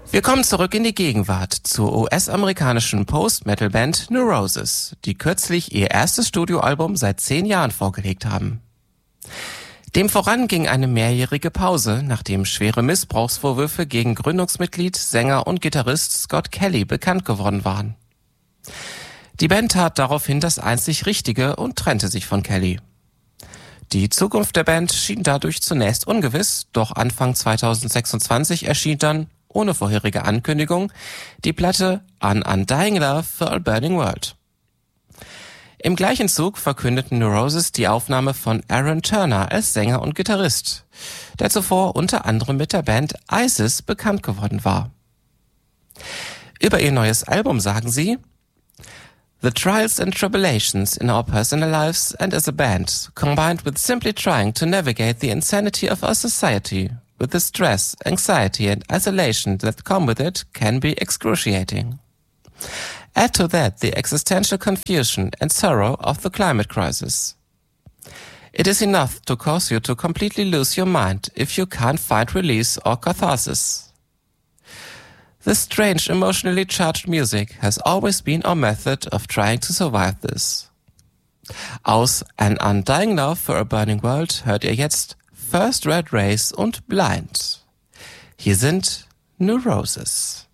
Wir kommen zurück in die Gegenwart zur US-amerikanischen Post-Metal-Band Neurosis, die kürzlich ihr erstes Studioalbum seit 10 Jahren vorgelegt haben. Dem voran ging eine mehrjährige Pause, nachdem schwere Missbrauchsvorwürfe gegen Gründungsmitglied, Sänger und Gitarrist Scott Kelly bekannt geworden waren. Die Band tat daraufhin das einzig Richtige und trennte sich von Kelly. Die Zukunft der Band schien dadurch zunächst ungewiss, doch Anfang 2026 erschien dann, ohne vorherige Ankündigung, die Platte An Undying Love for a Burning World. Im gleichen Zug verkündeten Neurosis die Aufnahme von Aaron Turner als Sänger und Gitarrist, der zuvor unter anderem mit der Band ISIS bekannt geworden war. Über ihr neues Album sagen sie: The trials and tribulations in our personal lives and as a band, combined with simply trying to navigate the insanity of our society, with the stress, anxiety and isolation that come with it, can be excruciating. Add to that the existential confusion and sorrow of the climate crisis. It is enough to cause you to completely lose your mind if you can't find release or catharsis. This strange, emotionally charged music has always been our method of trying to survive this. Aus An Undying Love for a Burning World hört ihr jetzt First Red Race und Blind. Hier sind Neurosis.